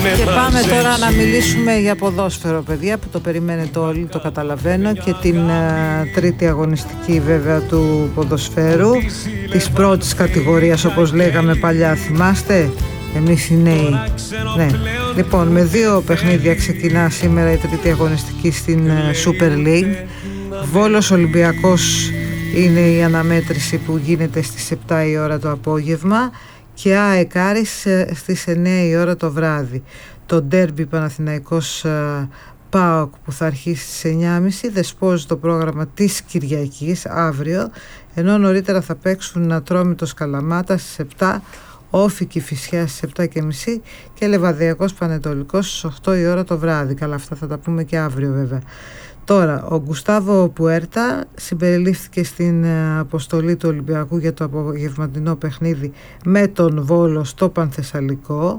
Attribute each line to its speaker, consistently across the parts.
Speaker 1: Και πάμε τώρα να μιλήσουμε για ποδόσφαιρο, παιδιά, που το περιμένετε όλοι, το καταλαβαίνω, και την τρίτη αγωνιστική βέβαια του ποδοσφαίρου, της πρώτης κατηγορίας όπως λέγαμε παλιά, θυμάστε, εμείς οι νέοι. Ναι. Λοιπόν, με 2 παιχνίδια ξεκινά σήμερα η τρίτη αγωνιστική στην Super League. Βόλος Ολυμπιακός είναι η αναμέτρηση που γίνεται στις 7 η ώρα το απόγευμα και ΑΕΚ Άρης στις 9 η ώρα το βράδυ. Το ντέρμπι Παναθηναϊκός ΠΑΟΚ που θα αρχίσει στις 9.30 δεσπόζει το πρόγραμμα της Κυριακής αύριο, ενώ νωρίτερα θα παίξουν Ατρόμητος Καλαμάτα στις 7, Όφη Κηφισιά στις 7.30 και Λεβαδιακός Πανετολικός στις 8 η ώρα το βράδυ. Καλά, αυτά θα τα πούμε και αύριο βέβαια. Τώρα, ο Γκουστάβο Πουέρτα συμπεριλήφθηκε στην αποστολή του Ολυμπιακού για το απογευματινό παιχνίδι με τον Βόλο στο Πανθεσσαλικό,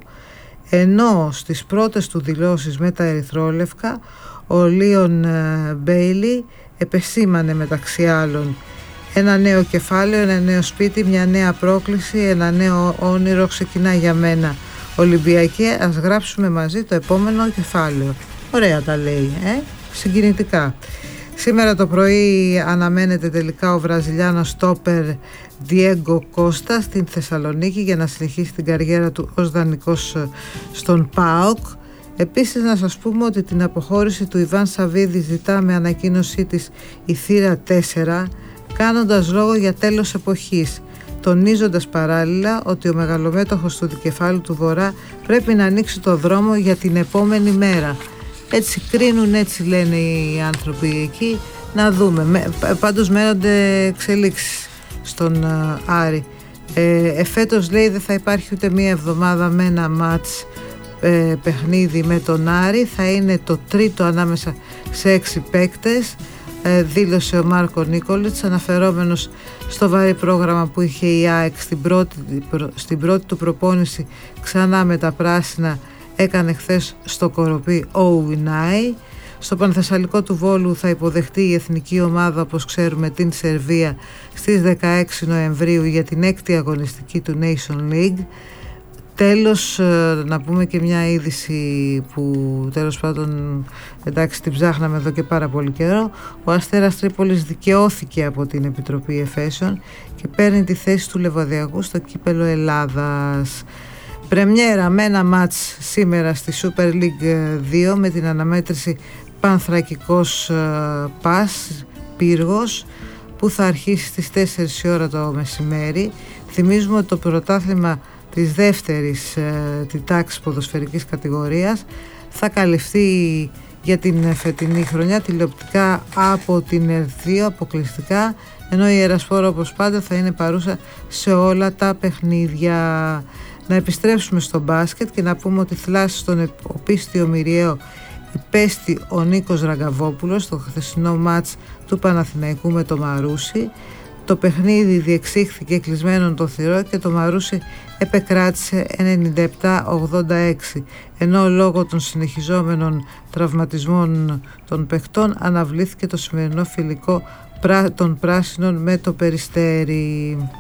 Speaker 1: ενώ στις πρώτες του δηλώσεις με τα ερυθρόλευκα ο Λίον Μπέιλι επεσήμανε μεταξύ άλλων ένα νέο κεφάλαιο, ένα νέο σπίτι, μια νέα πρόκληση, ένα νέο όνειρο ξεκινά για μένα. Ολυμπιακέ, ας γράψουμε μαζί το επόμενο κεφάλαιο. Ωραία τα λέει, συγκινητικά. Σήμερα το πρωί αναμένεται τελικά ο Βραζιλιάνος στόπερ Διέγκο Κώστα στην Θεσσαλονίκη για να συνεχίσει την καριέρα του ως δανεικός στον ΠΑΟΚ. Επίσης να σας πούμε ότι την αποχώρηση του Ιβάν Σαββίδη ζητά με ανακοίνωσή της η θύρα 4, κάνοντας λόγο για τέλος εποχής, τονίζοντας παράλληλα ότι ο μεγαλομέτωχος του δικεφάλου του Βορρά πρέπει να ανοίξει το δρόμο για την επόμενη μέρα. Έτσι κρίνουν, έτσι λένε οι άνθρωποι εκεί. Να δούμε. Πάντως μένονται εξελίξεις στον Άρη. Εφέτος λέει δεν θα υπάρχει ούτε μία εβδομάδα με ένα μάτς παιχνίδι με τον Άρη. Θα είναι το τρίτο ανάμεσα σε 6 παίκτες, δήλωσε ο Μάρκο Νίκολιτς, αναφερόμενος στο βαρύ πρόγραμμα που είχε η ΑΕΚ στην πρώτη του προπόνηση ξανά με τα πράσινα. Έκανε χθες στο Κοροπή ο Ουινάι. Στο Πανθεσσαλικό του Βόλου θα υποδεχτεί η εθνική ομάδα, όπως ξέρουμε, την Σερβία στις 16 Νοεμβρίου για την 6η αγωνιστική του Nation League. Τέλος, να πούμε και μια είδηση που τέλος πάντων, εντάξει, την ψάχναμε εδώ και πάρα πολύ καιρό. Ο Αστέρας Τρίπολης δικαιώθηκε από την Επιτροπή Εφέσεων και παίρνει τη θέση του Λεβαδιακού στο κύπελο Ελλάδας. Πρεμιέρα με ένα μάτς σήμερα στη Super League 2 με την αναμέτρηση Πανθρακικός Πας Πύργος που θα αρχίσει στις 4 η ώρα το μεσημέρι. Θυμίζουμε ότι το πρωτάθλημα της δεύτερης τη τάξη ποδοσφαιρικής κατηγορίας θα καλυφθεί για την φετινή χρονιά τηλεοπτικά από την ΕΡΤ2 αποκλειστικά, ενώ η Ιερασπόρα όπως πάντα θα είναι παρούσα σε όλα τα παιχνίδια. Να επιστρέψουμε στο μπάσκετ και να πούμε ότι θλάσσει στον οπίστιο Μυριαίο υπέστη ο Νίκος Ραγκαβόπουλος στο χθεσινό μάτς του Παναθηναϊκού με το Μαρούσι. Το παιχνίδι διεξήχθηκε κλεισμένον το θυρό και το Μαρούσι επεκράτησε 97-86, ενώ λόγω των συνεχιζόμενων τραυματισμών των παιχτών αναβλήθηκε το σημερινό φιλικό των πράσινων με το Περιστέρι.